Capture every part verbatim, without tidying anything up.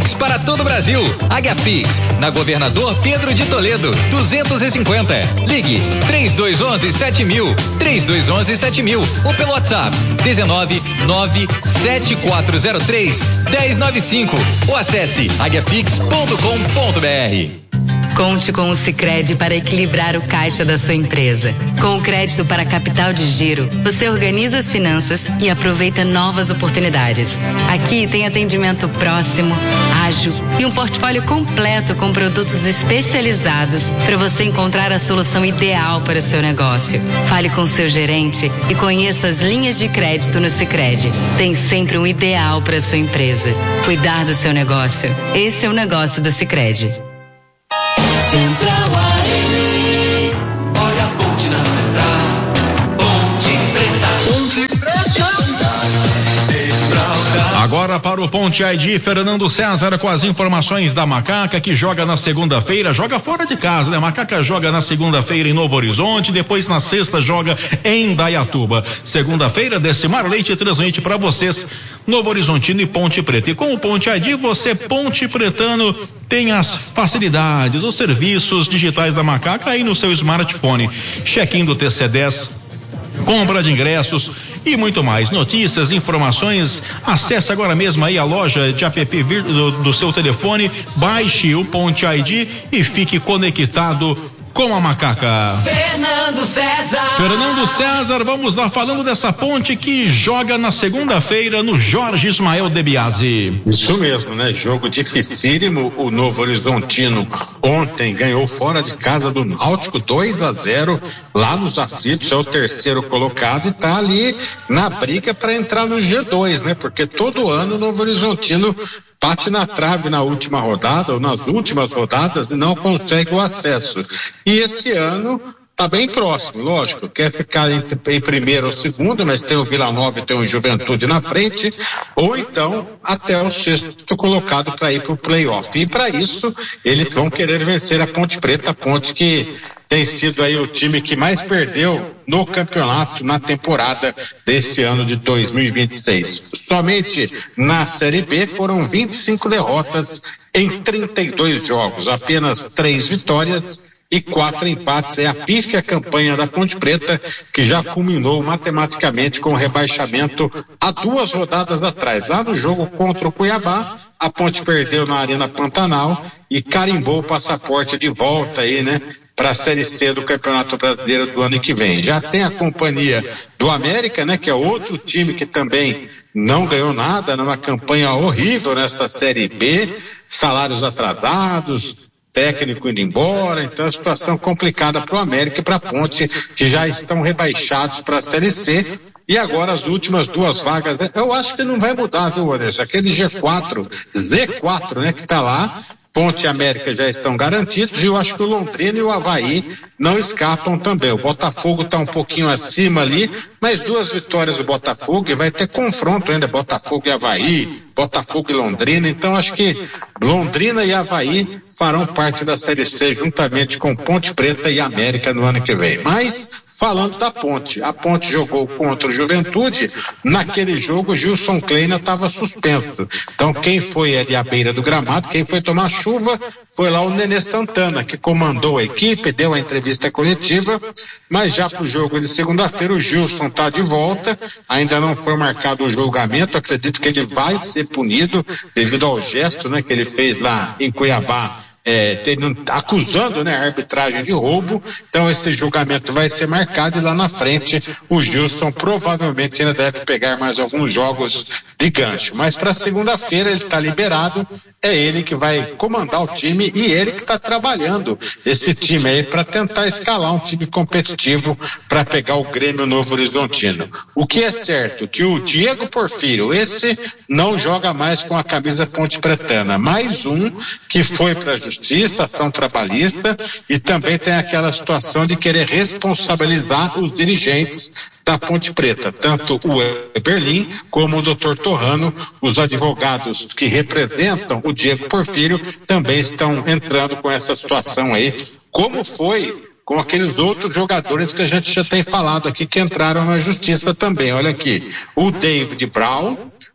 Pix para todo o Brasil. Agapix, na Governador Pedro de Toledo, duzentos e cinquenta. Ligue três dois um um sete mil, três dois um um sete mil ou pelo WhatsApp dezenove nove sete quatro zero três um zero nove cinco ou acesse agapix ponto com ponto br. Conte com o Sicredi para equilibrar o caixa da sua empresa. Com o crédito para capital de giro, você organiza as finanças e aproveita novas oportunidades. Aqui tem atendimento próximo, ágil e um portfólio completo com produtos especializados para você encontrar a solução ideal para o seu negócio. Fale com seu gerente e conheça as linhas de crédito no Sicredi. Tem sempre um ideal para a sua empresa. Cuidar do seu negócio. Esse é o negócio do Sicredi. Central A M, olha a ponte na central, ponte preta, ponte preta. Agora para o Ponte I D, Fernando César com as informações da Macaca, que joga na segunda-feira, joga fora de casa, né? Macaca joga na segunda-feira em Novo Horizonte, depois na sexta joga em Indaiatuba. Segunda-feira, Decimar Leite transmite para vocês Novo Horizontino e Ponte Preta. E com o Ponte I D, você, Ponte Pretano, tem as facilidades, os serviços digitais da Macaca aí no seu smartphone. Check-in do T C dez, compra de ingressos e muito mais. Notícias, informações, acesse agora mesmo aí a loja de app do, do seu telefone, baixe o Ponte I D e fique conectado com a Macaca. Fernando César. Fernando César, vamos lá falando dessa ponte que joga na segunda-feira no Jorge Ismael de Biasi. Isso mesmo, né? Jogo dificílimo. O Novo Horizontino ontem ganhou fora de casa do Náutico dois a zero lá nos aflitos, é o terceiro colocado e tá ali na briga para entrar no G dois, né? Porque todo ano o Novo Horizontino bate na trave na última rodada ou nas últimas rodadas e não consegue o acesso. E esse ano tá bem próximo, lógico, quer ficar em, em primeiro ou segundo, mas tem o Vila Nova e tem o Juventude na frente, ou então até o sexto colocado para ir para o playoff. E para isso eles vão querer vencer a Ponte Preta, a Ponte que tem sido aí o time que mais perdeu no campeonato na temporada desse ano de dois mil e vinte e seis. Somente na Série B foram vinte e cinco derrotas em trinta e dois jogos, apenas três vitórias e quatro empates. É a pífia campanha da Ponte Preta, que já culminou matematicamente com o rebaixamento há duas rodadas atrás. Lá no jogo contra o Cuiabá, a Ponte perdeu na Arena Pantanal e carimbou o passaporte de volta aí, né, para a Série C do Campeonato Brasileiro do ano que vem. Já tem a companhia do América, né, que é outro time que também não ganhou nada, numa campanha horrível nesta Série B, salários atrasados, técnico indo embora, então a situação complicada para o América e para a Ponte, que já estão rebaixados para a Série C. E agora as últimas duas vagas, né? Eu acho que não vai mudar, viu, Anderson? Aquele G quatro, Z quatro, né, que está lá, Ponte e América já estão garantidos, e eu acho que o Londrina e o Avaí não escapam também. O Botafogo está um pouquinho acima ali, mas duas vitórias do Botafogo, e vai ter confronto ainda, Botafogo e Avaí, Botafogo e Londrina. Então acho que Londrina e Avaí farão parte da Série C juntamente com Ponte Preta e América no ano que vem. Mas falando da Ponte, a Ponte jogou contra o Juventude, naquele jogo Gilson Kleina estava suspenso. Então quem foi ali à beira do gramado, quem foi tomar chuva, foi lá o Nenê Santana, que comandou a equipe, deu a entrevista coletiva, mas já para o jogo de segunda-feira o Gilson está de volta, ainda não foi marcado o julgamento, acredito que ele vai ser punido devido ao gesto, né, que ele fez lá em Cuiabá, É, tendo, acusando, né, a arbitragem de roubo. Então esse julgamento vai ser marcado e lá na frente o Gilson provavelmente ainda deve pegar mais alguns jogos de gancho, mas para segunda-feira ele está liberado, é ele que vai comandar o time e ele que está trabalhando esse time aí para tentar escalar um time competitivo para pegar o Grêmio Novo Horizontino. O que é certo, que o Diego Porfírio, esse não joga mais com a camisa Ponte Pretana, mais um que foi para a Justiça, ação trabalhista, e também tem aquela situação de querer responsabilizar os dirigentes da Ponte Preta, tanto o Eberlin como o doutor Torrano, os advogados que representam o Diego Porfírio, também estão entrando com essa situação aí, como foi com aqueles outros jogadores que a gente já tem falado aqui, que entraram na Justiça também. Olha aqui, o David Brown,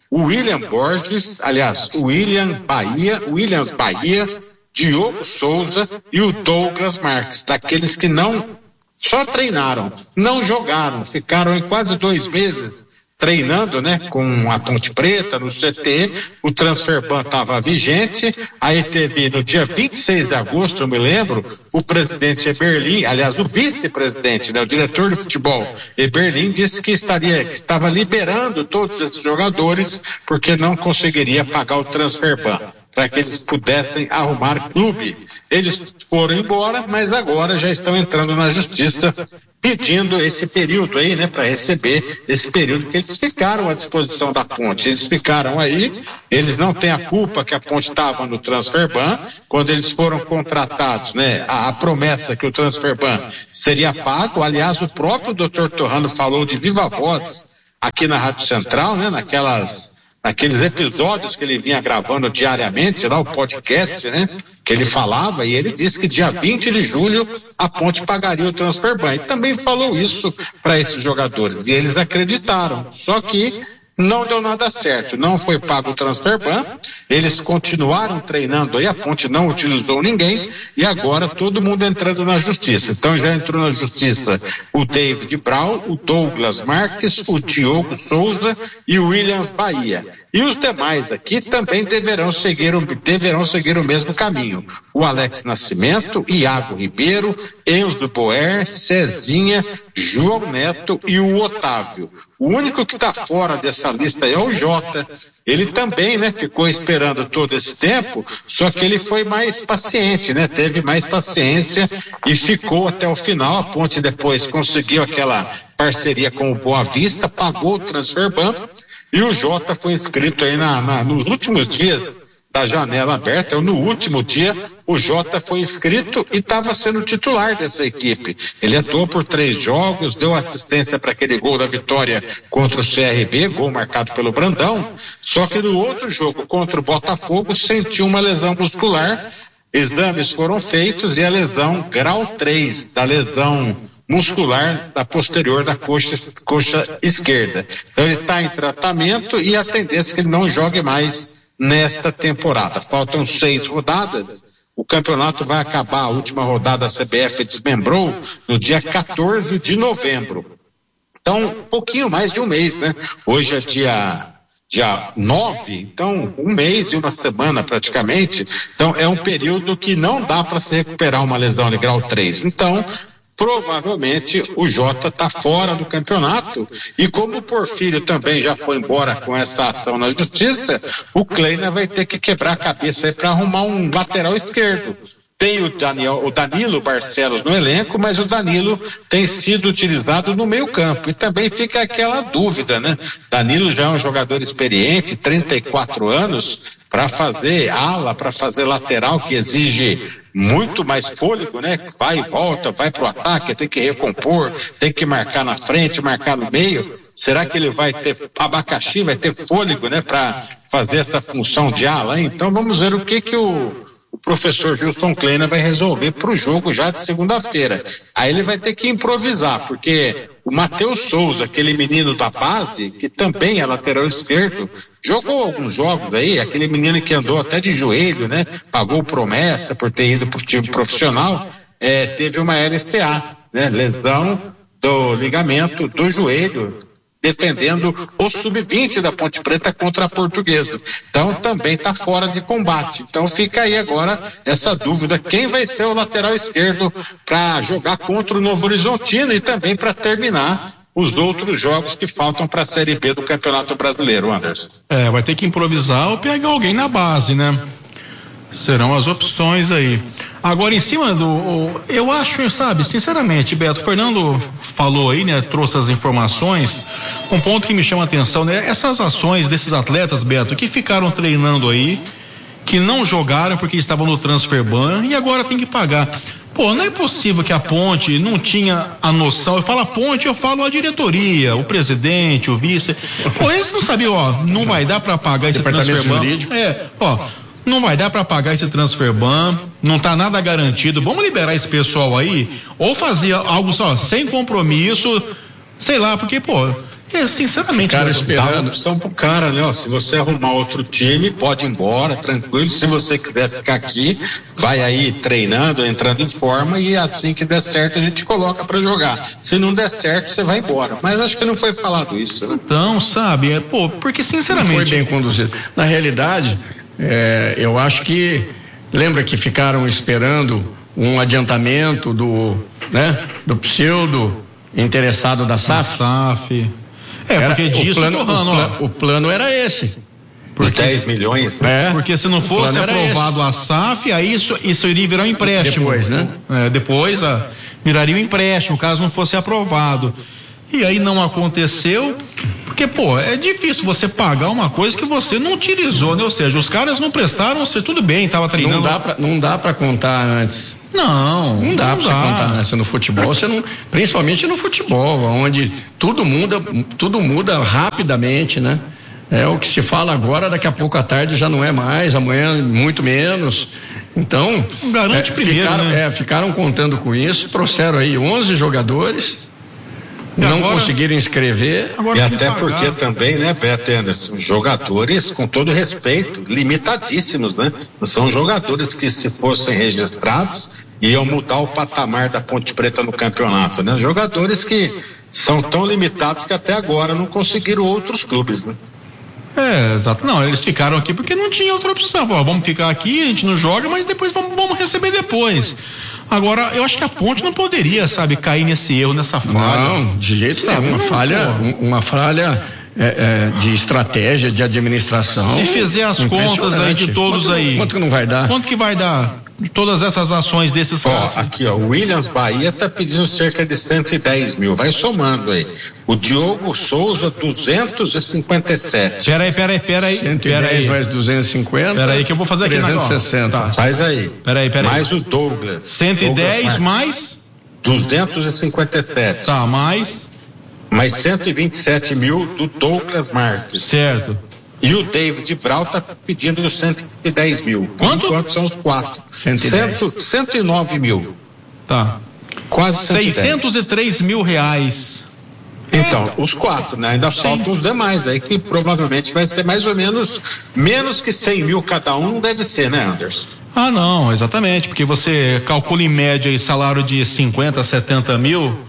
o William Borges, aliás, o William Bahia, Williams Bahia, Diogo Souza e o Douglas Marques, daqueles que não só treinaram, não jogaram, ficaram em quase dois meses treinando, né, com a Ponte Preta no C T. O transferban estava vigente. Aí teve no dia vinte e seis de agosto, eu me lembro, o presidente Eberlin, aliás, o vice-presidente, né, o diretor de futebol Eberlin, disse que estaria, que estava liberando todos esses jogadores porque não conseguiria pagar o transferban, para que eles pudessem arrumar clube. Eles foram embora, mas agora já estão entrando na justiça pedindo esse período aí, né, para receber esse período que eles ficaram à disposição da Ponte. Eles ficaram aí, eles não têm a culpa que a Ponte estava no transferban. Quando eles foram contratados, né, a, a promessa que o transferban seria pago, aliás, o próprio doutor Torrano falou de viva voz aqui na Rádio Central, né, naquelas aqueles episódios que ele vinha gravando diariamente, lá o podcast, né, que ele falava, e ele disse que dia vinte de julho a Ponte pagaria o transferban. E também falou isso para esses jogadores, e eles acreditaram, só que não deu nada certo, não foi pago o transferban, eles continuaram treinando aí, a Ponte não utilizou ninguém, e agora todo mundo entrando na justiça. Então já entrou na justiça o David Brown, o Douglas Marques, o Diogo Souza e o Williams Bahia. E os demais aqui também deverão seguir o, deverão seguir o mesmo caminho. O Alex Nascimento, Iago Ribeiro, Enzo Boer, Cezinha, João Neto e o Otávio. O único que está fora dessa lista é o Jota. Ele também, né, ficou esperando todo esse tempo, só que ele foi mais paciente, né, teve mais paciência e ficou até o final. A Ponte depois conseguiu aquela parceria com o Boa Vista, pagou o transferban, e o Jota foi inscrito aí na, na, nos últimos dias da janela aberta, ou no último dia, o Jota foi inscrito e estava sendo titular dessa equipe. Ele atuou por três jogos, deu assistência para aquele gol da vitória contra o C R B, gol marcado pelo Brandão, só que no outro jogo contra o Botafogo sentiu uma lesão muscular, exames foram feitos e a lesão grau três, da lesão muscular da posterior da coxa, coxa esquerda. Então ele está em tratamento e a tendência é que ele não jogue mais nesta temporada. Faltam seis rodadas. O campeonato vai acabar, a última rodada a C B F desmembrou no dia quatorze de novembro. Então, um pouquinho mais de um mês, né? Hoje é dia dia nove, então um mês e uma semana praticamente. Então é um período que não dá para se recuperar uma lesão de grau três. Então, provavelmente o Jota está fora do campeonato, e como o Porfírio também já foi embora com essa ação na justiça, o Kleina vai ter que quebrar a cabeça aí para arrumar um lateral esquerdo. Tem o, Daniel, o Danilo Barcelos no elenco, mas o Danilo tem sido utilizado no meio campo, e também fica aquela dúvida, né? Danilo já é um jogador experiente, trinta e quatro anos, para fazer ala, para fazer lateral, que exige muito mais fôlego, né? Vai e volta, vai pro ataque, tem que recompor, tem que marcar na frente, marcar no meio. Será que ele vai ter abacaxi, vai ter fôlego, né? Para fazer essa função de ala, hein? Então vamos ver o que que o o professor Gilson Kleina vai resolver para o jogo já de segunda-feira. Aí ele vai ter que improvisar, porque o Matheus Souza, aquele menino da base, que também é lateral esquerdo, jogou alguns jogos aí, aquele menino que andou até de joelho, né? Pagou promessa por ter ido para o time profissional, é, teve uma L C A, né? Lesão do ligamento do joelho, defendendo o sub vinte da Ponte Preta contra a Portuguesa. Então também está fora de combate. Então fica aí agora essa dúvida, quem vai ser o lateral esquerdo para jogar contra o Novo Horizontino e também para terminar os outros jogos que faltam para a Série B do Campeonato Brasileiro, Anderson. É, vai ter que improvisar ou pegar alguém na base, né? Serão as opções aí. Agora, em cima do... Eu acho, sabe, sinceramente, Beto, o Fernando falou aí, né, trouxe as informações, um ponto que me chama a atenção, né, essas ações desses atletas, Beto, que ficaram treinando aí, que não jogaram porque estavam no transferban e agora tem que pagar. Pô, não é possível que a Ponte não tinha a noção. Eu falo a Ponte, eu falo a diretoria, o presidente, o vice. Pô, eles não sabiam, ó, não vai dar para pagar esse transferban. Jurídico. É, ó... Não vai dar para pagar esse transferban, não tá nada garantido. Vamos liberar esse pessoal aí, ou fazer algo só sem compromisso, sei lá, porque, pô, É, sinceramente, cara, esperando. Dá uma opção pro cara, né? Ó, se você arrumar outro time, pode ir embora, tranquilo. Se você quiser ficar aqui, vai aí treinando, entrando em forma, e assim que der certo a gente coloca para jogar. Se não der certo, você vai embora. Mas acho que não foi falado isso, né? Então, sabe, é, pô, porque sinceramente. Não foi bem conduzido. Na realidade, é, eu acho que, lembra que ficaram esperando um adiantamento do, né, do pseudo interessado da S A F? Da S A F. É, era, porque disso, o plano, torrando, o, plano, o plano era esse. Porque dez milhões, né? É, porque se não fosse aprovado a S A F, aí isso, isso iria virar um empréstimo. Depois, né? É, depois a, viraria um empréstimo, caso não fosse aprovado. E aí não aconteceu, porque, pô, é difícil você pagar uma coisa que você não utilizou, né? Ou seja, os caras não prestaram, você tudo bem, tava treinando. Não dá pra, não dá pra contar antes. Não, não dá não pra dá. você contar antes no futebol, você não, principalmente no futebol, onde tudo muda, tudo muda rapidamente, né? É o que se fala agora, daqui a pouco à tarde já não é mais, amanhã muito menos. Então, garante é, primeiro, ficaram, né? é, ficaram contando com isso, trouxeram aí onze jogadores. E não agora, conseguiram inscrever. E até porque também, né, Beto Anderson, jogadores, com todo respeito, limitadíssimos, né? São jogadores que, se fossem registrados, iam mudar o patamar da Ponte Preta no campeonato, né? Jogadores que são tão limitados que até agora não conseguiram outros clubes, né? É, exato. Não, eles ficaram aqui porque não tinha outra opção. Pô, vamos ficar aqui, a gente não joga, mas depois vamos, vamos receber depois. Agora, eu acho que a Ponte não poderia, sabe, cair nesse erro, nessa falha. Não, de jeito nenhum. Uma falha, uma falha é, é, de estratégia, de administração. Se fizer as contas aí de todos quanto, aí. Quanto que não vai dar? Quanto que vai dar de todas essas ações desses caras? Ó, aqui, ó, o Williams Bahia tá pedindo cerca de cento e dez mil. Vai somando aí. O Diogo Souza, duzentos e cinquenta e sete. Peraí, peraí, peraí. cento e dez mais duzentos e cinquenta. Peraí, que eu vou fazer aqui na trezentos e sessenta. Tá. Faz aí. Peraí, peraí. Mais o Douglas. cento e dez Douglas mais? duzentos e cinquenta e sete. Tá, mais? Mais cento e vinte e sete mil do Douglas Marques. Certo. E o David Brau tá pedindo cento e dez mil. Quanto? Enquanto são os quatro. cento e dez. cento e nove mil. Tá. Quase cento e dez. seiscentos e três mil reais. Então, os quatro, né? Ainda Sim. faltam os demais aí, que provavelmente vai ser mais ou menos, menos que cem mil cada um, não deve ser, né, Anderson? Ah, não, exatamente, porque você calcula em média aí salário de cinquenta, setenta mil,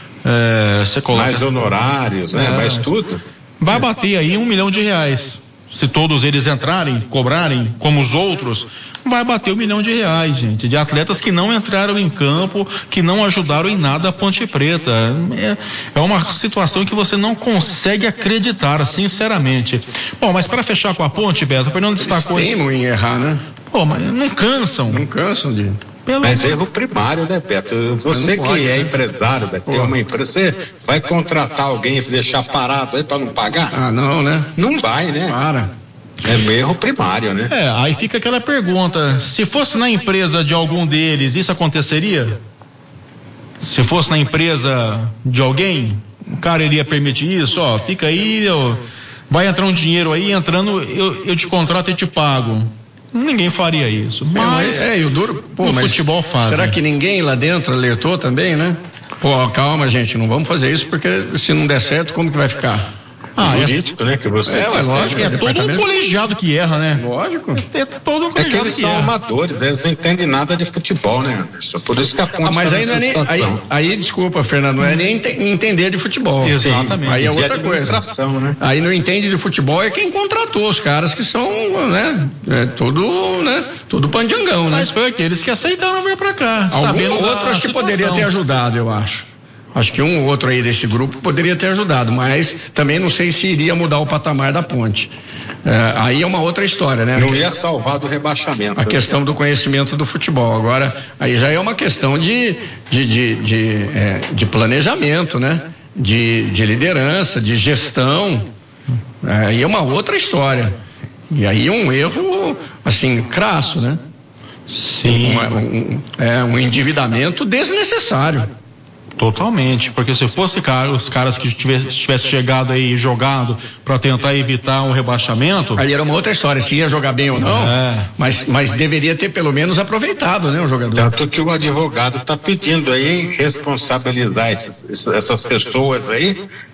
é, você coloca... Mais honorários, né? É. Mais tudo. Vai bater aí um milhão de reais. Se todos eles entrarem, cobrarem, como os outros, vai bater um milhão de reais, gente. De atletas que não entraram em campo, que não ajudaram em nada a Ponte Preta. É, é uma situação que você não consegue acreditar, sinceramente. Bom, mas para fechar com a Ponte, Beto, o Fernando destacou... Eles teimam em errar, né? Pô, mas não cansam. Não cansam de... Pelo Mas erro primário, né, Beto? Você que pode, é né? empresário, Beto, tem uma empresa, você vai contratar alguém e deixar parado aí para não pagar? Ah, não, né? Não vai, né? Para. É erro primário, né? É, aí fica aquela pergunta, se fosse na empresa de algum deles, isso aconteceria? Se fosse na empresa de alguém, o cara iria permitir isso? Ó, fica aí, eu, vai entrar um dinheiro aí, entrando, eu, eu te contrato e te pago. Ninguém faria isso. Mas é, é e o duro, pô, no mas futebol faz. Será que ninguém lá dentro alertou também, né? Pô, calma, gente, não vamos fazer isso porque se não der certo, como que vai ficar? Ah, jurídico, é, né? Que você é, mas lógico, é todo um colegiado que erra, né? Lógico. É todo um colegiado é que eles que são erra. amadores, eles não entendem nada de futebol, né, Anderson? Por isso que a Ponte ah, mas tá aí não é nem, aí, aí, desculpa, Fernando, não é nem ente, entender de futebol. Exatamente. Sim, aí é outra coisa. Né? Aí não entende de futebol é quem contratou os caras que são, né? É tudo, né? Tudo pandiangão, né? Mas foi aqueles que aceitaram vir pra cá. Algum sabendo outro acho que poderia ter ajudado, eu acho. Acho que um ou outro aí desse grupo poderia ter ajudado, mas também não sei se iria mudar o patamar da Ponte. É, aí é uma outra história, né? Não ia salvar do rebaixamento. A questão do conhecimento do futebol. Agora, aí já é uma questão de, de, de, de, é, de planejamento, né? De, de liderança, de gestão. Aí é uma outra história. E aí um erro, assim, crasso, né? Sim. Um, um, é um endividamento desnecessário. Totalmente, porque se fosse cara, os caras que tivesse, tivesse chegado aí e jogado para tentar evitar um rebaixamento, aí era uma outra história, se ia jogar bem ou não, é. mas, mas deveria ter pelo menos aproveitado, né, o jogador. Tanto que o advogado está pedindo aí responsabilizar esses, essas pessoas aí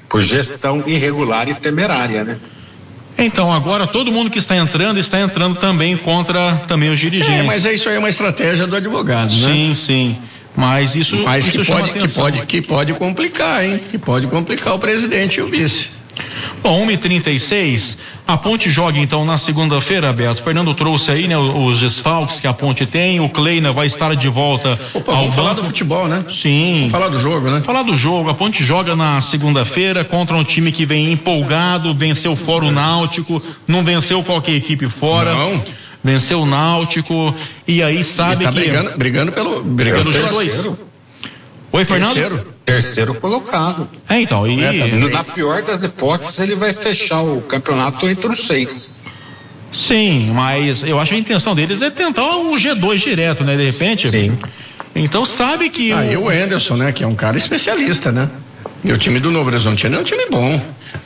por gestão irregular e temerária, né? Então, agora todo mundo que está entrando, está entrando também contra também os dirigentes. É, mas é isso aí é uma estratégia do advogado, né? Sim, sim. Mas isso, mas isso que, chama pode, que, atenção. pode, que pode complicar, hein? Que pode complicar o presidente e o vice. Bom, uma e trinta e seis, a Ponte joga então na segunda-feira, Beto. O Fernando trouxe aí, né, os desfalques que a Ponte tem. O Kleina vai estar de volta Opa, ao vamos banco. falar do futebol, né? Sim. Vamos falar do jogo, né? Falar do jogo, a Ponte joga na segunda-feira contra um time que vem empolgado, venceu fora o Náutico, não venceu qualquer equipe fora. Não. Venceu o Náutico e aí sabe e tá que... brigando, brigando pelo brigando pelos dois. Oi, Fernando? Terceiro. Terceiro colocado. É, então, e... É, No, na pior das hipóteses, ele vai fechar o campeonato entre os seis. Sim, mas eu acho que a intenção deles é tentar o G dois direto, né? De repente. Sim. Então sabe que. Aí o... o Anderson, né? Que é um cara especialista, né? E o time do Novo Horizontino é um time bom.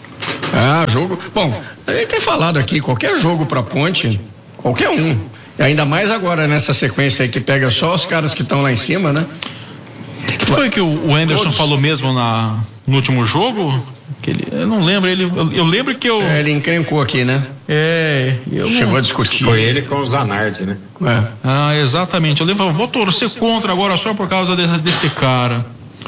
Ah, jogo. Bom, a gente tem falado aqui, qualquer jogo pra Ponte, qualquer um. E ainda mais agora nessa sequência aí que pega só os caras que estão lá em cima, né? O que foi que o Anderson Todos. falou mesmo na, no último jogo? Que ele, eu não lembro, ele, eu, eu lembro que eu. É, ele encrencou aqui, né? É, eu Chegou não... a discutir. Foi ele com o Zanardi, né? É. Ah, exatamente. Eu lembro, vou torcer contra agora só por causa desse, desse cara.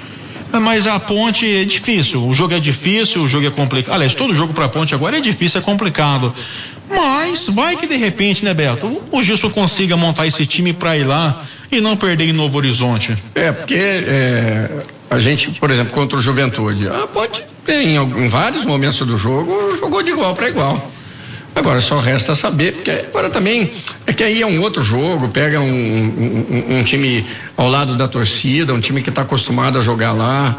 Mas a Ponte é difícil, o jogo é difícil, o jogo é complicado. Aliás, todo jogo pra Ponte agora é difícil, é complicado. Mas vai que de repente, né, Beto, o Gilson consiga montar esse time pra ir lá e não perder em Novo Horizonte. É, porque é, a gente, por exemplo, contra o Juventude, a Ponte em, em vários momentos do jogo jogou de igual para igual. Agora só resta saber, porque agora também é que aí é um outro jogo, pega um, um, um time ao lado da torcida, um time que está acostumado a jogar lá,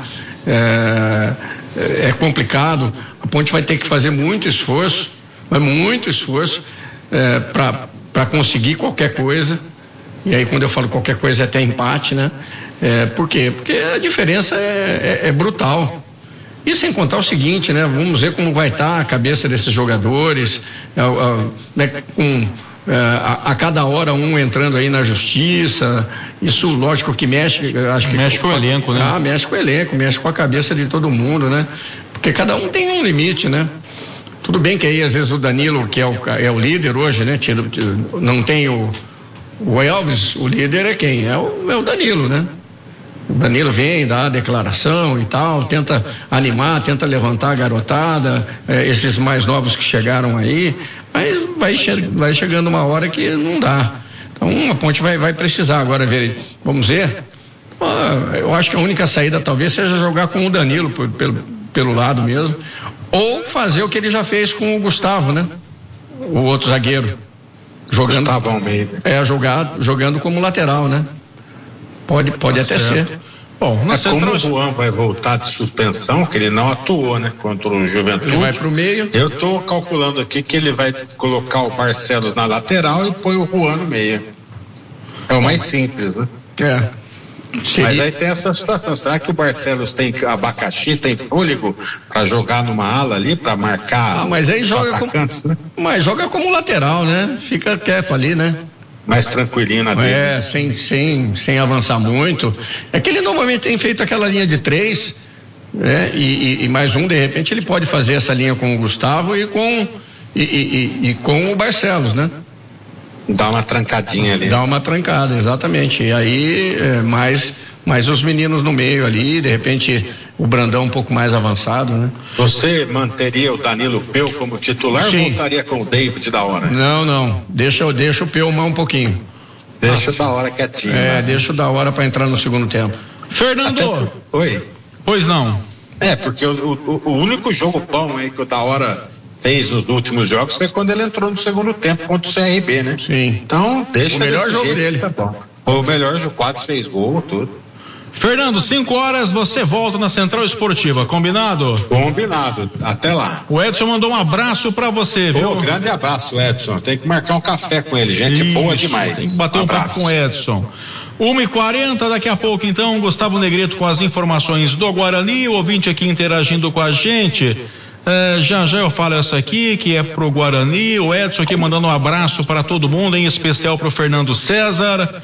é, é complicado. A Ponte vai ter que fazer muito esforço, mas muito esforço é, para conseguir qualquer coisa. E aí quando eu falo qualquer coisa é até empate, né? É, por quê? Porque a diferença é, é, é brutal. E sem contar o seguinte, né? Vamos ver como vai estar a cabeça desses jogadores, é, é, né? com é, a, a cada hora um entrando aí na justiça. Isso, lógico que mexe, acho que mexe com o elenco, né? Ah, mexe com o elenco, mexe com a cabeça de todo mundo, né? Porque cada um tem um limite, né? Tudo bem que aí às vezes o Danilo, que é o, é o líder hoje, né? Não tem o, o Elvis, o líder é quem? É o, é o Danilo, né? O Danilo vem, dá a declaração e tal, tenta animar, tenta levantar a garotada, eh, esses mais novos que chegaram aí, mas vai, che vai chegando uma hora que não dá. Então a Ponte vai, vai precisar agora ver, vamos ver. Ah, eu acho que a única saída talvez seja jogar com o Danilo por, pelo, pelo lado mesmo, ou fazer o que ele já fez com o Gustavo, né? O outro zagueiro. Jogando, Gustavo Almeida. É, jogar, jogando como lateral, né? Pode, pode Tá até certo. ser. Bom, na É central... como o Juan vai voltar de suspensão, que ele não atuou, né? Contra o Juventude. Ele vai pro meio. Eu estou calculando aqui que ele vai colocar o Barcelos na lateral e põe o Juan no meio. É o mais simples, né? É. Seria... Mas aí tem essa situação. Será que o Barcelos tem abacaxi, tem fôlego para jogar numa ala ali, para marcar? Ah, mas aí os joga atacantes, como, né? mas joga como lateral, né? Fica quieto ali, né? Mais tranquilinho na dele. É, sem, sem, sem avançar muito. É que ele normalmente tem feito aquela linha de três, né? E, e, e mais um, de repente, ele pode fazer essa linha com o Gustavo e com, e, e, e, e com o Barcelos, né? Dá uma trancadinha ali. Dá uma trancada, exatamente. E aí, é, mais, mais os meninos no meio ali, de repente, o Brandão um pouco mais avançado, né? Você manteria o Danilo Peu como titular Sim. ou voltaria com o David da hora? Não, não. Deixa, deixa o Peu mais um pouquinho. Deixa da hora quietinho. É, né? deixa o da hora para entrar no segundo tempo. Fernando, Até... Oi. pois não. É, porque o, o, o único jogo bom aí que o da hora fez nos últimos jogos foi quando ele entrou no segundo tempo contra o C R B, né? Sim. Então, deixa O melhor desse jogo jeito dele. que tá bom. Foi o melhor jogo, quase fez gol, tudo. Fernando, cinco horas você volta na Central Esportiva, combinado? Combinado. Até lá. O Edson mandou um abraço pra você, viu? Ô, grande abraço, Edson. Tem que marcar um café com ele. Gente Isso, boa demais. Tem que bater um, Um papo abraço. com o Edson. uma e quarenta, daqui a pouco então, Gustavo Negrito com as informações do Guarani, o ouvinte aqui interagindo com a gente. É, já já eu falo essa aqui, que é pro Guarani, o Edson aqui mandando um abraço para todo mundo, em especial pro Fernando César.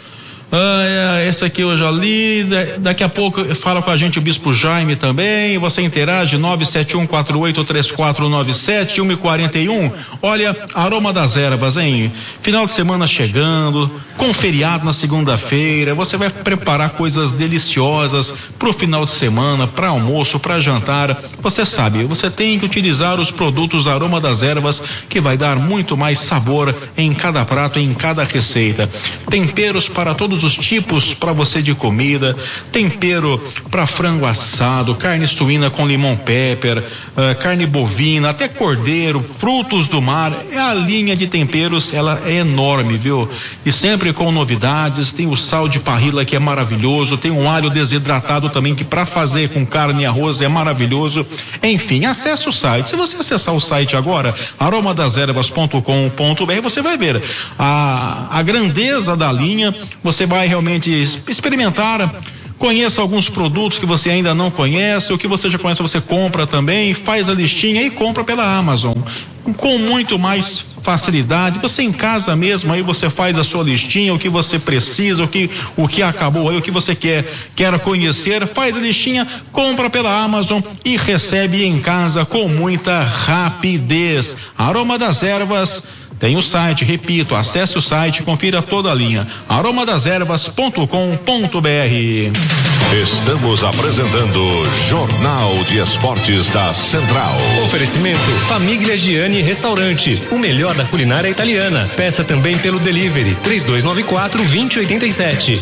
Ah, esse aqui eu já li. Daqui a pouco fala com a gente o Bispo Jaime também. Você interage nove sete um quatro oito três quatro nove sete, uma e quarenta e um. Olha, Aroma das Ervas, hein? Final de semana chegando, com feriado na segunda-feira, você vai preparar coisas deliciosas pro final de semana, para almoço, para jantar. Você sabe, você tem que utilizar os produtos Aroma das Ervas, que vai dar muito mais sabor em cada prato, em cada receita. Temperos para todos os tipos para você de comida, tempero para frango assado, carne suína com limão pepper, uh, carne bovina, até cordeiro, frutos do mar. A linha de temperos, ela é enorme, viu? E sempre com novidades. Tem o sal de parrilla, que é maravilhoso, tem um alho desidratado também, que para fazer com carne e arroz é maravilhoso. Enfim, acesse o site. Se você acessar o site agora, aroma das ervas ponto com ponto b r, você vai ver a, a grandeza da linha. Você vai realmente experimentar, conheça alguns produtos que você ainda não conhece, o que você já conhece você compra também, faz a listinha e compra pela Amazon, com muito mais facilidade. Você em casa mesmo, aí você faz a sua listinha, o que você precisa, o que, o que acabou aí, o que você quer, quer conhecer, faz a listinha, compra pela Amazon e recebe em casa com muita rapidez. Aroma das Ervas tem o site, repito, acesse o site, confira toda a linha, aroma das ervas ponto com ponto b r. Estamos apresentando Jornal de Esportes da Central. Oferecimento Famiglia Gianni Restaurante, o melhor da culinária italiana. Peça também pelo delivery três dois nove quatro, dois zero oito sete.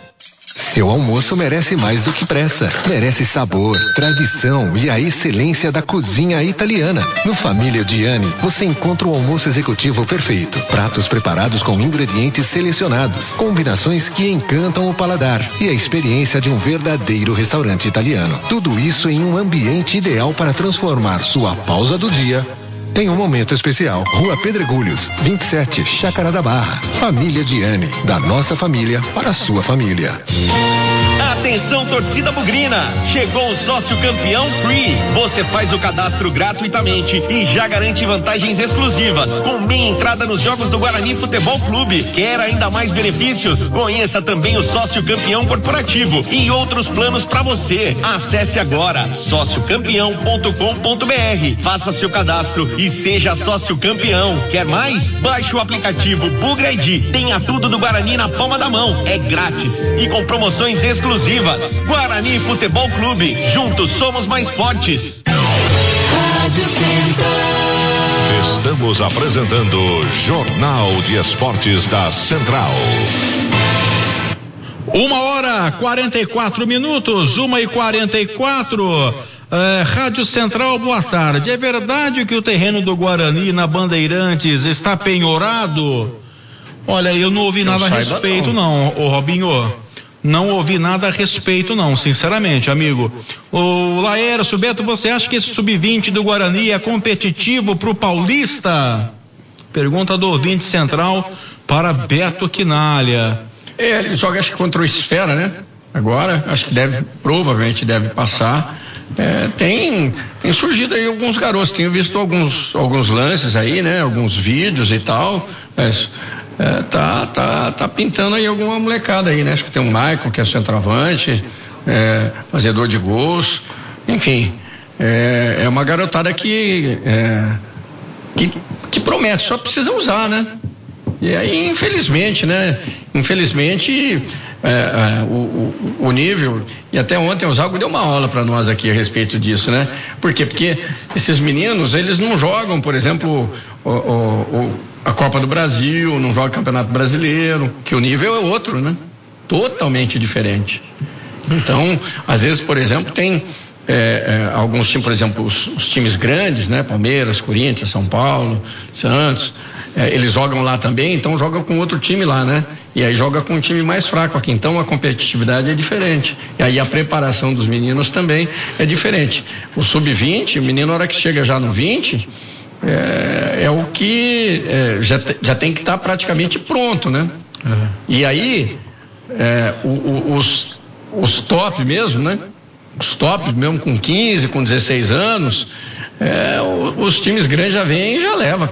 Seu almoço merece mais do que pressa. Merece sabor, tradição e a excelência da cozinha italiana. No Família Gianni, você encontra o almoço executivo perfeito. Pratos preparados com ingredientes selecionados, combinações que encantam o paladar e a experiência de um verdadeiro restaurante italiano. Tudo isso em um ambiente ideal para transformar sua pausa do dia em um momento especial. Rua Pedregulhos, vinte e sete, Chácara da Barra. Família Gianni, da nossa família para a sua família. Atenção, torcida bugrina! Chegou o sócio campeão Free. Você faz o cadastro gratuitamente e já garante vantagens exclusivas, com meia entrada nos jogos do Guarani Futebol Clube. Quer ainda mais benefícios? Conheça também o sócio campeão corporativo e outros planos para você. Acesse agora sócio campeão ponto com ponto b r. Faça seu cadastro e seja sócio campeão. Quer mais? Baixe o aplicativo Bugra I D. Tenha tudo do Guarani na palma da mão. É grátis e com promoções exclusivas. Guarani Futebol Clube. Juntos somos mais fortes. Rádio Central. Estamos apresentando Jornal de Esportes da Central. Uma hora quarenta e quatro minutos, uma e quarenta e quatro. Uh, Rádio Central, boa tarde. É verdade que o terreno do Guarani na Bandeirantes está penhorado? Olha, eu não ouvi nada a respeito, não, ô Robinho. Não ouvi nada a respeito, não, sinceramente, amigo. O Laércio, Beto, você acha que esse sub vinte do Guarani é competitivo pro Paulista? Pergunta do ouvinte central para Beto Quinalha. É, ele joga, acho que contra o Esfera, né? Agora, acho que deve, provavelmente deve passar. É, tem, tem surgido aí alguns garotos, tenho visto alguns, alguns lances aí, né? Alguns vídeos e tal, mas é, tá, tá, tá pintando aí alguma molecada aí, né? Acho que tem um Michael, que é centroavante, é, fazedor de gols, enfim, é, é uma garotada que, é, que, que promete, só precisa usar, né? E aí, infelizmente, né? Infelizmente, é, é, o, o, o nível, e até ontem o Zago deu uma aula para nós aqui a respeito disso, né? Por quê? Porque esses meninos, eles não jogam, por exemplo, o, o, o, a Copa do Brasil, não jogam Campeonato Brasileiro, que o nível é outro, né? Totalmente diferente. Então, às vezes, por exemplo, tem é, é, alguns times, por exemplo, os, os times grandes, né? Palmeiras, Corinthians, São Paulo, Santos, é, eles jogam lá também, então jogam com outro time lá, né? E aí joga com um time mais fraco aqui, então a competitividade é diferente. E aí a preparação dos meninos também é diferente. O sub vinte, o menino, na hora que chega já no vinte, é, é o que é, já, te, já tem que estar tá praticamente pronto, né? Uhum. E aí, é, o, o, os, os top mesmo, né? Os tops mesmo com quinze, com dezesseis anos, é, os, os times grandes já vêm e já levam, cara.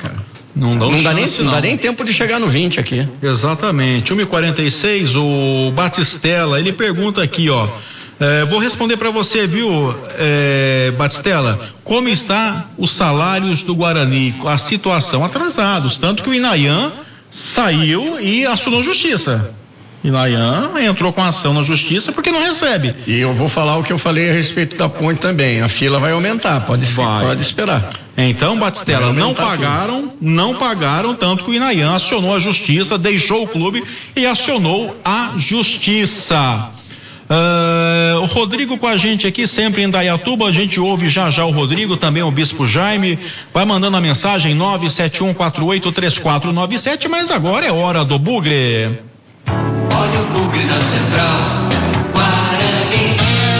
Não, não, chance, dá nem, não. não dá nem tempo de chegar no vinte aqui. Exatamente. uma e quarenta e seis, o Batistella, ele pergunta aqui, ó. É, vou responder para você, viu, é, Batistella, como está os salários do Guarani, a situação atrasados, tanto que o Inayan saiu e acionou justiça. Inayan entrou com ação na justiça porque não recebe. E eu vou falar o que eu falei a respeito da ponte também. A fila vai aumentar, pode, vai. pode esperar. Então, Batistella, não pagaram, tudo. não pagaram, tanto que o Inayan acionou a justiça, deixou o clube e acionou a justiça. Uh, o Rodrigo com a gente aqui, sempre em Indaiatuba, a gente ouve já já o Rodrigo, também o Bispo Jaime, vai mandando a mensagem nove sete um quatro oito três quatro nove sete, mas agora é hora do Bugre. Olha o Bugre na Central, Guarani.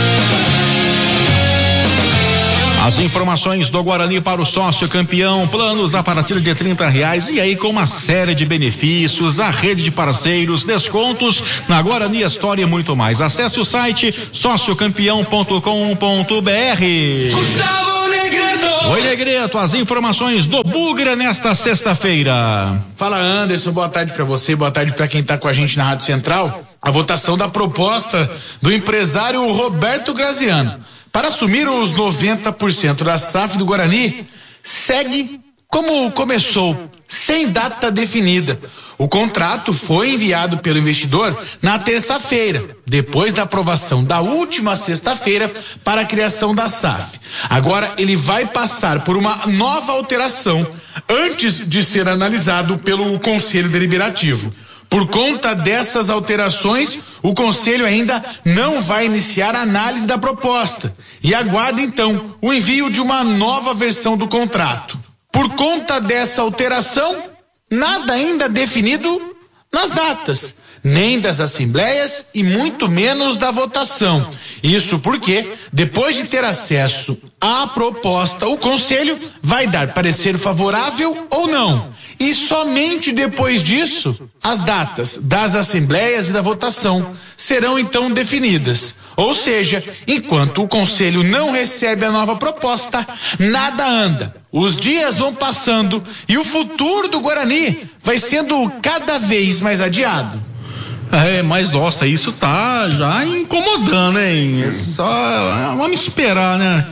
As informações do Guarani para o sócio campeão, planos a partir de trinta reais e aí com uma série de benefícios, a rede de parceiros, descontos na Guarani Store e muito mais. Acesse o site sócio campeão ponto com ponto br. Gustavo Negreto. Oi, Negreto, as informações do Bugre nesta sexta-feira. Fala, Anderson, boa tarde para você, boa tarde para quem tá com a gente na Rádio Central. A votação da proposta do empresário Roberto Graziano para assumir os noventa por cento da S A F do Guarani segue como começou, sem data definida. O contrato foi enviado pelo investidor na terça-feira, depois da aprovação da última sexta-feira para a criação da S A F. Agora ele vai passar por uma nova alteração antes de ser analisado pelo Conselho Deliberativo. Por conta dessas alterações, o Conselho ainda não vai iniciar a análise da proposta e aguarda então o envio de uma nova versão do contrato. Por conta dessa alteração, nada ainda definido nas datas, nem das assembleias e muito menos da votação. Isso porque, depois de ter acesso à proposta, o Conselho vai dar parecer favorável ou não. E somente depois disso, as datas das assembleias e da votação serão então definidas. Ou seja, enquanto o Conselho não recebe a nova proposta, nada anda. Os dias vão passando e o futuro do Guarani vai sendo cada vez mais adiado. É, mas nossa, isso tá já incomodando, hein? É só, vamos esperar, né?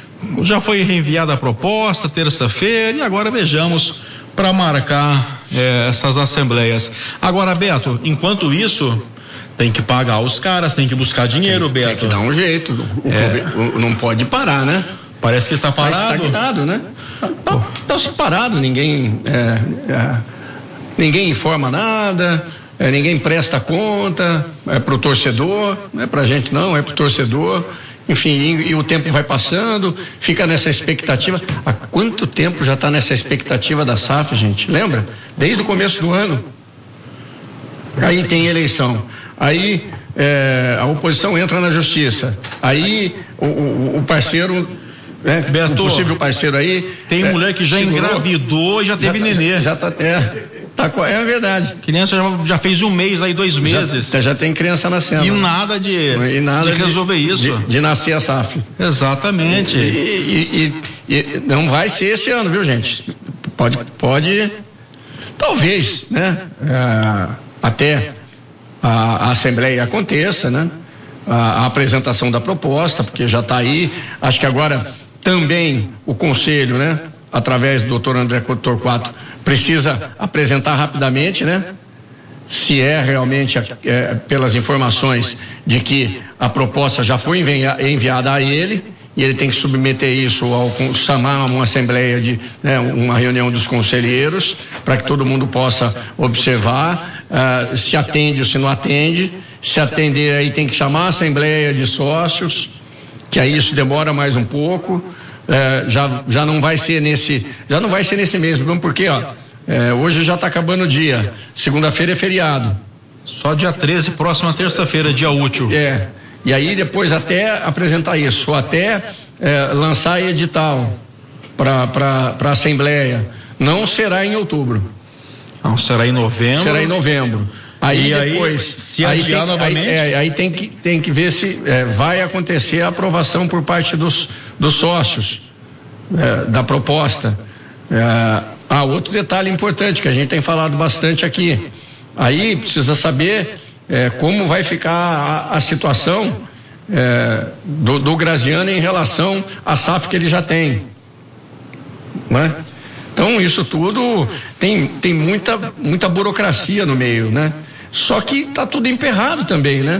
Já foi reenviada a proposta terça-feira e agora vejamos para marcar é, essas assembleias. Agora, Beto, enquanto isso, tem que pagar os caras, tem que buscar dinheiro, tem, Beto. Tem que dar um jeito. O, é. o, não pode parar, né? Parece que está parado. Está estagnado, né? Está tá parado, ninguém é, é, ninguém informa nada. É, ninguém presta conta, é pro torcedor, não é pra gente não, é pro torcedor, enfim, e, e o tempo vai passando, fica nessa expectativa. Há quanto tempo já está nessa expectativa da S A F, gente? Lembra? Desde o começo do ano. Aí tem eleição, aí é, a oposição entra na justiça, aí o, o, o parceiro, né, Beto, o possível parceiro aí... Tem é, mulher que já segurou, engravidou e já teve já nenê. Já, já tá, é... Tá, é verdade. Criança já, já fez um mês aí, dois meses. Já, já tem criança nascendo. E nada de, e nada de resolver de, isso. De, de nascer a S A F. Exatamente. E, e, e, e não vai ser esse ano, viu, gente? Pode, pode, talvez, né? É, até a, a Assembleia aconteça, né? A, a apresentação da proposta, porque já está aí. Acho que agora também o Conselho, né? Através do doutor André Torquato, precisa apresentar rapidamente, né? Se é realmente, é, pelas informações de que a proposta já foi envia, enviada a ele, e ele tem que submeter isso ao chamar uma assembleia de, né, uma reunião dos conselheiros, para que todo mundo possa observar, uh, se atende ou se não atende. Se atender, aí tem que chamar a assembleia de sócios, que aí isso demora mais um pouco. É, já, já não vai ser nesse, já não vai ser nesse mês, porque ó, é, hoje já está acabando o dia, segunda-feira é feriado. Só dia treze, próxima terça-feira, dia útil. É, e aí depois até apresentar isso, ou até é, lançar edital para a Assembleia, não será em outubro. Não, será em novembro. Será em novembro. Aí e depois, aí, se aí adiar tem, novamente. Aí, é, aí tem que, tem que ver se é, vai acontecer a aprovação por parte dos, dos sócios é, da proposta. É, Ah, outro detalhe importante que a gente tem falado bastante aqui. Aí precisa saber é, como vai ficar a, a situação é, do, do Graziano em relação à S A F que ele já tem, né? Então isso tudo tem, tem muita, muita burocracia no meio, né? Só que está tudo emperrado também, né?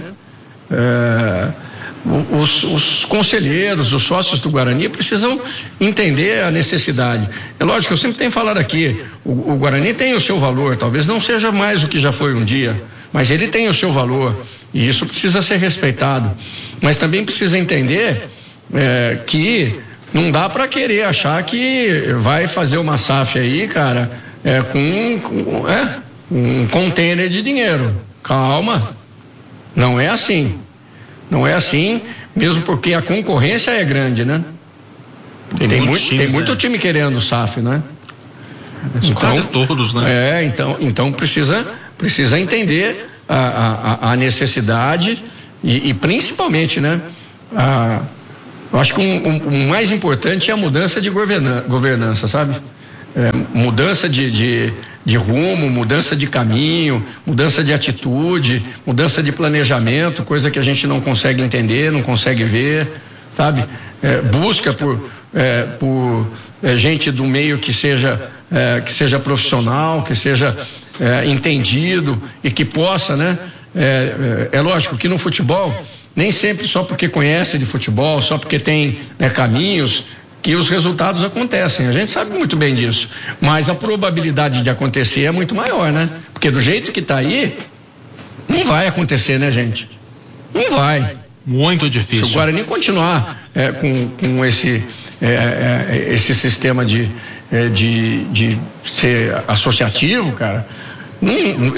É, os, os conselheiros, os sócios do Guarani precisam entender a necessidade. É lógico, eu sempre tenho falado aqui, o, o Guarani tem o seu valor, talvez não seja mais o que já foi um dia, mas ele tem o seu valor e isso precisa ser respeitado. Mas também precisa entender é, que não dá para querer achar que vai fazer uma S A F aí, cara, é, com, com é, um container de dinheiro. Calma, não é assim. Não é assim, mesmo porque a concorrência é grande, né? Tem, tem, muito, times, tem muito né? time querendo o S A F, né? Então, quase todos, né? É, então, então precisa, precisa entender a, a, a necessidade e, e principalmente, né? A, eu acho que o um, um, um mais importante é a mudança de governa, governança, sabe? É, mudança de, de, de rumo, mudança de caminho, mudança de atitude, mudança de planejamento, coisa que a gente não consegue entender, não consegue ver, sabe? É, busca por, é, por é, gente do meio que seja, é, que seja profissional, que seja é, entendido e que possa, né? É, é, é lógico que no futebol, nem sempre só porque conhece de futebol, só porque tem né, caminhos, que os resultados acontecem, a gente sabe muito bem disso, mas a probabilidade de acontecer é muito maior, né? Porque do jeito que está aí, não vai acontecer, né, gente? Não vai. Muito difícil. Se o Guarani continuar é, com, com esse, é, é, esse sistema de, é, de, de ser associativo, cara, não,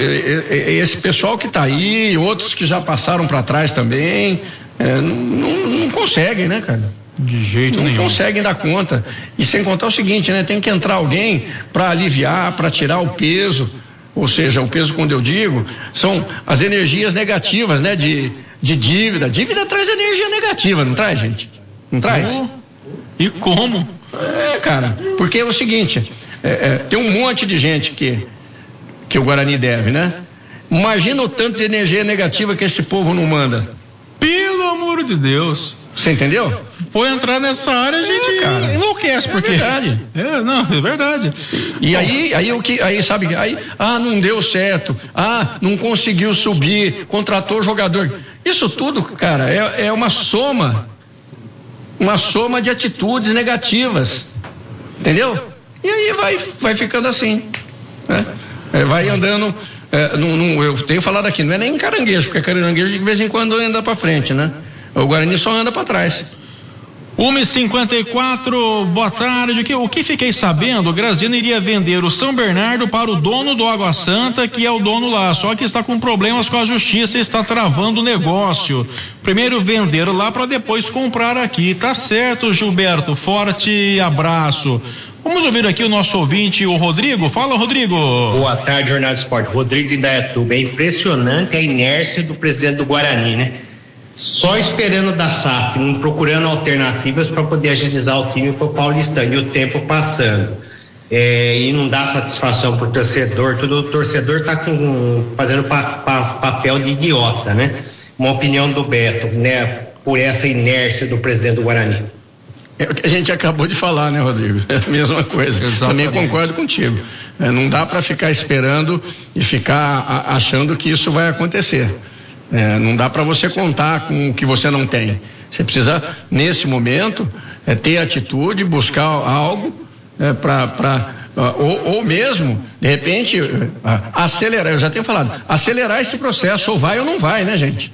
esse pessoal que está aí, outros que já passaram para trás também, é, não, não conseguem, né, cara? De jeito não nenhum. Não conseguem dar conta. E sem contar o seguinte, né? Tem que entrar alguém para aliviar, para tirar o peso. Ou seja, o peso, quando eu digo, são as energias negativas, né? De, de dívida. Dívida traz energia negativa, não traz, gente? Não traz? Oh. E como? É, cara, porque é o seguinte, é, é, tem um monte de gente que, que o Guarani deve, né? Imagina o tanto de energia negativa que esse povo não manda. Pelo amor de Deus. Você entendeu? For entrar nessa área, a gente é, cara, enlouquece, é porque... verdade. É, não, é verdade. E aí, aí o que, aí sabe, aí, ah, não deu certo, ah, não conseguiu subir, contratou jogador. Isso tudo, cara, é, é uma soma, uma soma de atitudes negativas, entendeu? E aí vai, vai ficando assim, né? É, vai andando, é, não, não, eu tenho falado aqui, não é nem caranguejo, porque caranguejo de vez em quando anda pra frente, né? O Guarani só anda para trás. uma e cinquenta e quatro, boa tarde. O que, o que fiquei sabendo, o Graziano iria vender o São Bernardo para o dono do Água Santa, que é o dono lá, só que está com problemas com a justiça e está travando o negócio. Primeiro vender lá para depois comprar aqui. Tá certo, Gilberto, forte abraço. Vamos ouvir aqui o nosso ouvinte, o Rodrigo. Fala, Rodrigo. Boa tarde, Jornal do Esporte. Rodrigo de Indaiatuba. É impressionante a inércia do presidente do Guarani, né? Só esperando da S A F, não procurando alternativas para poder agilizar o time para o Paulistão, e o tempo passando. É, e não dá satisfação para o torcedor, todo o torcedor está fazendo pa, pa, papel de idiota, né? Uma opinião do Beto, né? Por essa inércia do presidente do Guarani. É o que a gente acabou de falar, né, Rodrigo? É a mesma coisa. Exatamente. Também concordo contigo. É, não dá para ficar esperando e ficar a, achando que isso vai acontecer. É, não dá para você contar com o que você não tem. Você precisa, nesse momento, é, ter atitude, buscar algo é, para ou, ou mesmo, de repente, acelerar. Eu já tenho falado, acelerar esse processo, ou vai ou não vai, né, gente?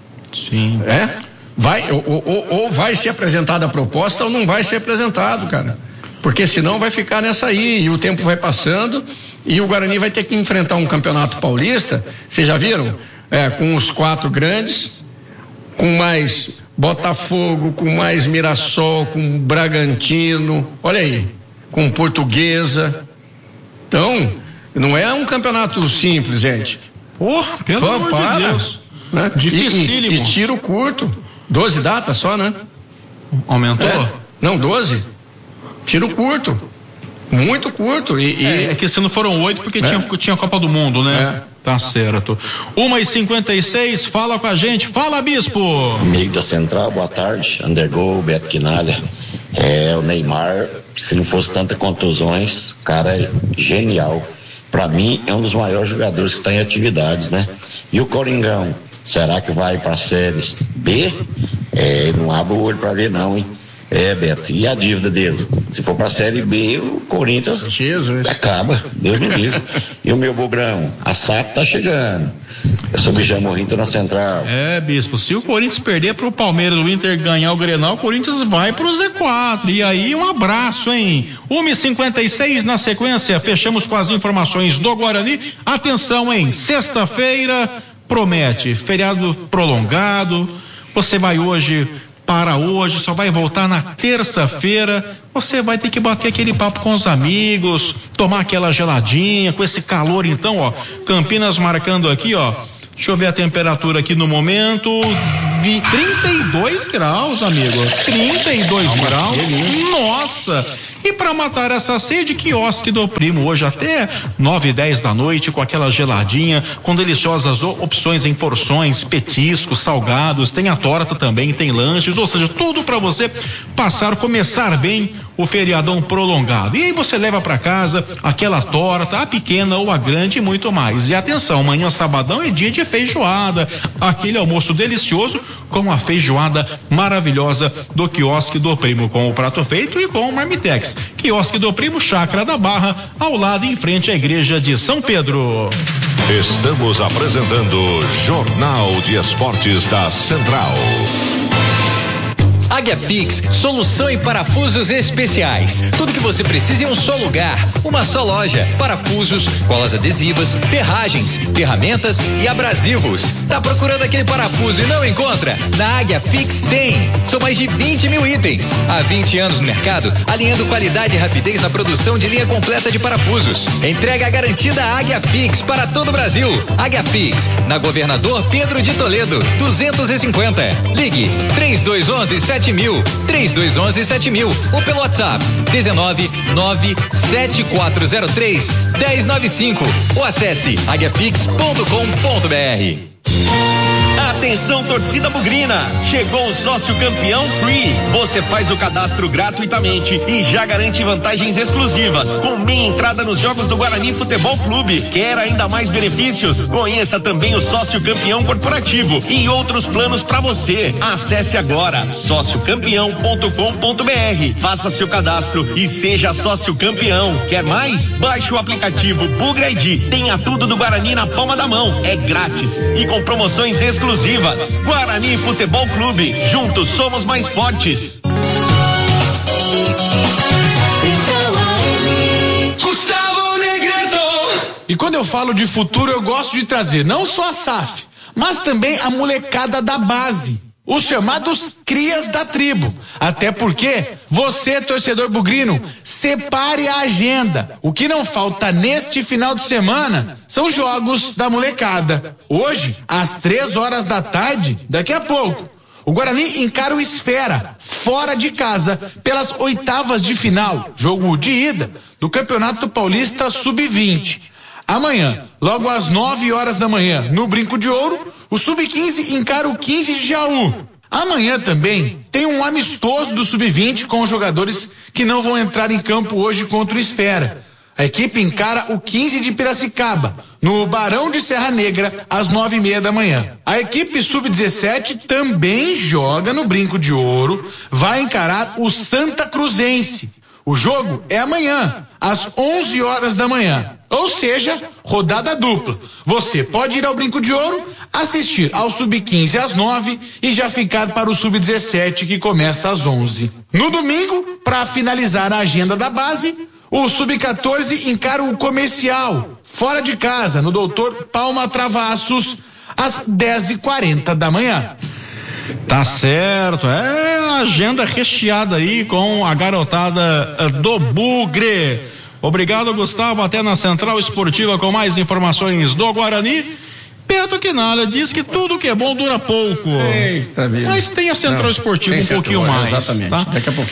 Sim. É? Vai, ou, ou, ou vai ser apresentada a proposta ou não vai ser apresentado, cara. Porque senão vai ficar nessa aí, e o tempo vai passando, e o Guarani vai ter que enfrentar um campeonato paulista. Vocês já viram? É, com os quatro grandes, com mais Botafogo, com mais Mirassol, com Bragantino, olha aí, com Portuguesa. Então, não é um campeonato simples, gente. Porra, pelo Fã, amor para, de Deus. Né? Dificílimo. E, e, e tiro curto, doze datas só, né? Aumentou? É, não, doze. Tiro curto. Muito curto. E, e... É, é que esse ano foram oito porque é. tinha, tinha Copa do Mundo, né? É. Tá certo. uma e cinquenta e seis, fala com a gente. Fala, Bispo. Amigo da Central, boa tarde. Undergol, Beto Quinalha. É, o Neymar, se não fosse tantas contusões, o cara é genial. Pra mim, é um dos maiores jogadores que está em atividades, né? E o Coringão, será que vai pra Série B? É, não abro o olho pra ver não, hein? É, Beto, e a dívida dele? Se for pra Série B, o Corinthians Jesus. acaba, Deus me livre. E o meu Bugrão, a S A F tá chegando. Eu sou Bijão Morrinho, tô na Central. É, Bispo, se o Corinthians perder pro Palmeiras, o Inter ganhar o Grenal, o Corinthians vai pro Z quatro. E aí, um abraço, hein? uma e cinquenta e seis, na sequência, fechamos com as informações do Guarani. Atenção, hein? Sexta-feira promete feriado prolongado. Você vai hoje para hoje, só vai voltar na terça-feira. Você vai ter que bater aquele papo com os amigos, tomar aquela geladinha, com esse calor. Então, ó, Campinas marcando aqui, ó, deixa eu ver a temperatura aqui no momento, trinta e dois graus, amigo, trinta e dois graus, nossa. E para matar essa sede, quiosque do Primo, hoje até nove e dez da noite, com aquela geladinha, com deliciosas opções em porções, petiscos, salgados, tem a torta também, tem lanches, ou seja, tudo para você passar, começar bem o feriadão prolongado. E aí você leva para casa aquela torta, a pequena ou a grande, e muito mais. E atenção, amanhã sabadão é dia de feijoada, aquele almoço delicioso com a feijoada maravilhosa do quiosque do Primo, com o prato feito e com o marmitex. Quiosque do Primo, Chácara da Barra, ao lado em frente à igreja de São Pedro. Estamos apresentando Jornal de Esportes da Central. Águia Fix, solução em parafusos especiais. Tudo que você precisa em um só lugar, uma só loja. Parafusos, colas adesivas, ferragens, ferramentas e abrasivos. Tá procurando aquele parafuso e não encontra? Na Águia Fix tem. São mais de vinte mil itens. Há vinte anos no mercado, alinhando qualidade e rapidez na produção de linha completa de parafusos. Entrega garantida Águia Fix para todo o Brasil. Águia Fix, na Governador Pedro de Toledo, duzentos e cinquenta. Ligue três dois um um sete mil, três dois um um sete mil, ou pelo WhatsApp dezenove nove sete quatro zero três um zero nove cinco, ou acesse aguiafix ponto com ponto br. Atenção, torcida bugrina, chegou o sócio campeão Free. Você faz o cadastro gratuitamente e já garante vantagens exclusivas, com meia entrada nos jogos do Guarani Futebol Clube. Quer ainda mais benefícios? Conheça também o sócio campeão corporativo e outros planos para você. Acesse agora sócio campeão ponto com ponto br, faça seu cadastro e seja sócio campeão. Quer mais? Baixe o aplicativo Bugra I D. Tenha tudo do Guarani na palma da mão. É grátis e com promoções exclusivas. Guarani Futebol Clube, juntos somos mais fortes. Gustavo Negredo. E quando eu falo de futuro, eu gosto de trazer não só a S A F, mas também a molecada da base, os chamados crias da tribo. Até porque você, torcedor bugrino, separe a agenda. O que não falta neste final de semana são jogos da molecada. Hoje, às três horas da tarde, daqui a pouco, o Guarani encara o Esfera, fora de casa, pelas oitavas de final, jogo de ida do Campeonato Paulista sub vinte. Amanhã, logo às nove horas da manhã, no Brinco de Ouro, o sub quinze encara o quinze de Jaú. Amanhã também tem um amistoso do sub vinte com os jogadores que não vão entrar em campo hoje contra o Esfera. A equipe encara o quinze de Piracicaba, no Barão de Serra Negra, às nove e meia da manhã. A equipe sub dezessete também joga no Brinco de Ouro, vai encarar o Santa Cruzense. O jogo é amanhã, às onze horas da manhã. Ou seja, rodada dupla. Você pode ir ao Brinco de Ouro, assistir ao sub quinze às nove e já ficar para o sub dezessete que começa às onze. No domingo, para finalizar a agenda da base, o sub quatorze encara o Comercial, fora de casa, no doutor Palma Travassos, às dez e quarenta da manhã. Tá certo, é agenda recheada aí com a garotada do Bugre. Obrigado, Gustavo, até na Central Esportiva com mais informações do Guarani. Beto Quinalha diz que tudo que é bom dura pouco. Eita, vida. Mas tem a Central Não, Esportiva um central, pouquinho mais. Exatamente, tá? Daqui a pouquinho.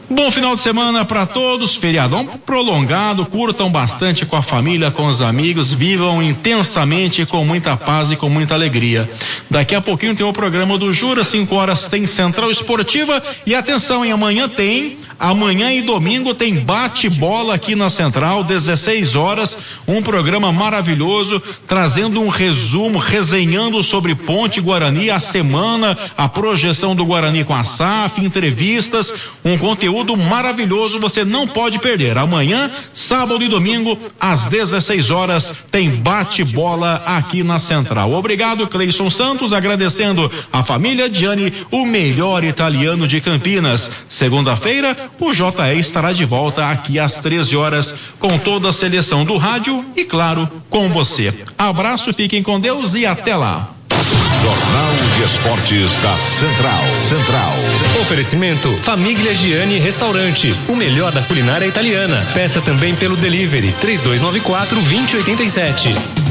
Bom final de semana para todos, feriadão prolongado, curtam bastante com a família, com os amigos, vivam intensamente com muita paz e com muita alegria. Daqui a pouquinho tem o programa do Jura, cinco horas tem Central Esportiva e atenção, em amanhã tem, amanhã e domingo tem bate-bola aqui na Central, dezesseis horas, um programa maravilhoso, trazendo um resumo, resenhando sobre Ponte Guarani, a semana, a projeção do Guarani com a S A F, entrevistas, um conteúdo maravilhoso, você não pode perder. Amanhã, sábado e domingo, às dezesseis horas, tem bate-bola aqui na Central. Obrigado, Cleison Santos, agradecendo a família Gianni, o melhor italiano de Campinas. Segunda-feira, o J E estará de volta aqui às treze horas, com toda a seleção do rádio e, claro, com você. Abraço, fiquem com Deus e até lá. Jornal de Esportes da Central. Central. Oferecimento Família Gianni Restaurante, o melhor da culinária italiana. Peça também pelo delivery três dois nove quatro, dois zero oito sete.